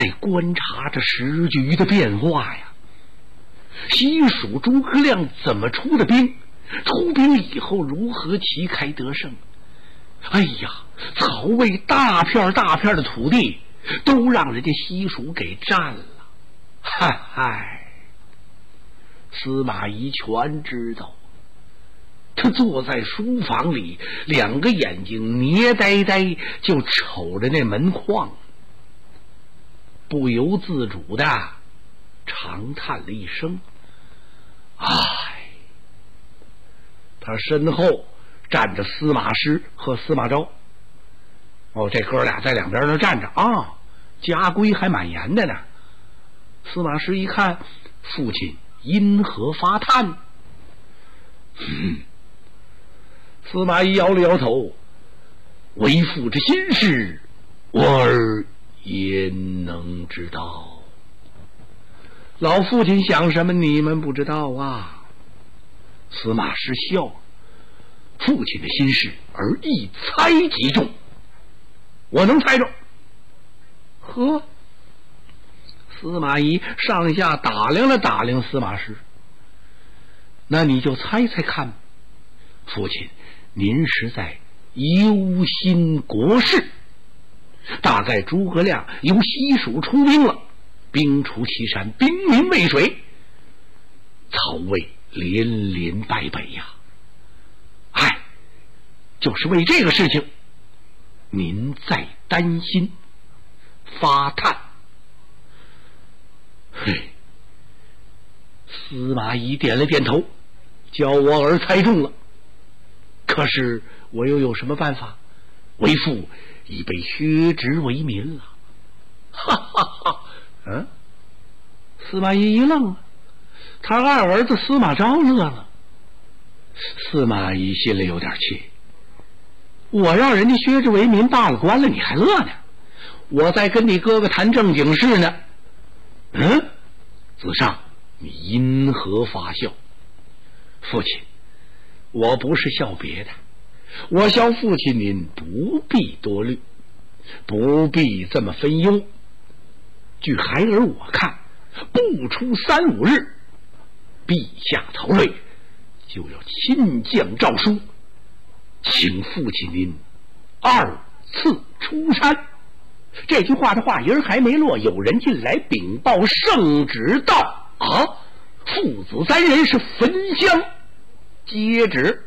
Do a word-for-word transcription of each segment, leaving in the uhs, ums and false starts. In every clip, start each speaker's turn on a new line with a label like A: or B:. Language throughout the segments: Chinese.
A: 在观察着时局的变化呀。西蜀诸葛亮怎么出的兵？出兵以后如何旗开得胜？哎呀，曹魏大片大片的土地都让人家西蜀给占了。嗨嗨，司马懿全知道。他坐在书房里，两个眼睛捏呆呆，就瞅着那门框，不由自主的长叹了一声：“唉。”他身后站着司马师和司马昭。哦，这哥俩在两边那站着啊，家规还蛮严的呢。司马师一看父亲因何发叹，嗯，司马懿摇了摇头：“为父之心事，我儿焉能知道？老父亲想什么，你们不知道啊。”司马师笑了：“父亲的心事，儿一猜即中。我能猜中。”呵，司马懿上下打量了打量司马师：“那你就猜猜看，父亲，您是在忧心国事。大概诸葛亮由西蜀出兵了，兵出祁山，兵临渭水，曹魏连连败北呀！哎，就是为这个事情，您在担心发叹。”嘿，司马懿点了点头，叫我儿猜中了。可是我又有什么办法？为父已被削职为民了。哈哈哈！嗯，司马懿一愣，他二儿子司马昭乐了。司马懿心里有点气，我让人家削职为民罢了官了，你还乐呢？我在跟你哥哥谈正经事呢。嗯，子上，你因何发笑？父亲，我不是笑别的，我笑父亲您不必多虑，不必这么分忧。据孩儿我看，不出三五日，陛下曹睿就要亲降诏书，请父亲您二次出山。这句话的话音还没落，有人进来禀报圣旨道：“啊，父子三人是焚香接旨。”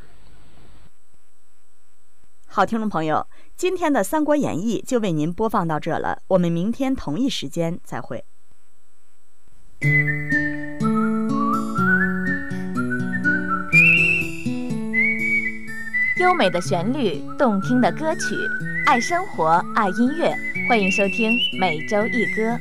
B: 好，听众朋友，今天的《三国演义》就为您播放到这了，我们明天同一时间再会。
C: 优美的旋律，动听的歌曲，爱生活，爱音乐，欢迎收听每周一歌，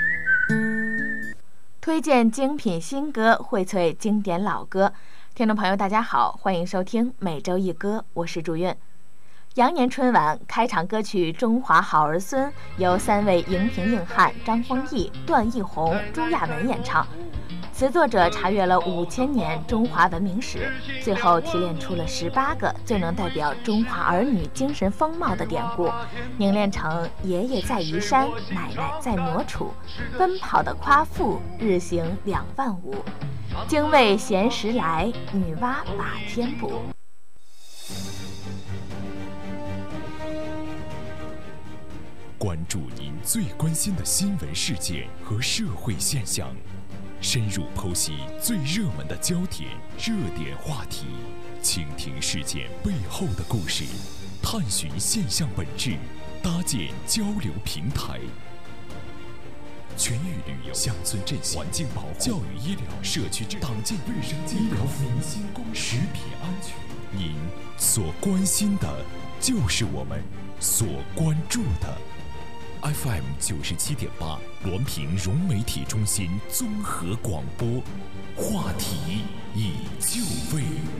C: 推荐精品新歌，荟萃经典老歌。听众朋友大家好，欢迎收听每周一歌，我是祝愿。羊年春晚开场歌曲《中华好儿孙》由三位荧屏硬汉张丰毅、段奕宏、朱亚文演唱。词作者查阅了五千年中华文明史，最后提炼出了十八个最能代表中华儿女精神风貌的典故，凝练成爷爷在移山，奶奶在磨杵，奔跑的夸父，日行两万五，精卫衔石来，女娲把天补。
D: 关注您最关心的新闻事件和社会现象，深入剖析最热门的焦点、热点话题，倾听事件背后的故事，探寻现象本质，搭建交流平台。全域旅游、乡村振兴、环境保护、教育医疗、社区治党建卫生、医疗服务、新工、食品安全，您所关心的，就是我们所关注的。F M 九十七点八，滦平融媒体中心综合广播，话题已就位。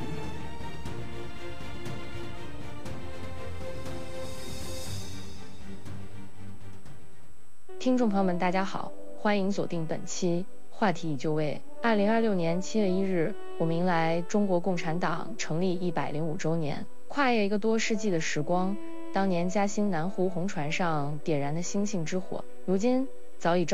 E: 听众朋友们，大家好，欢迎锁定本期话题已就位。二零二六年七月一日，我们迎来中国共产党成立一百零五周年，跨越一个多世纪的时光。当年嘉兴南湖红船上点燃的星星之火，如今早已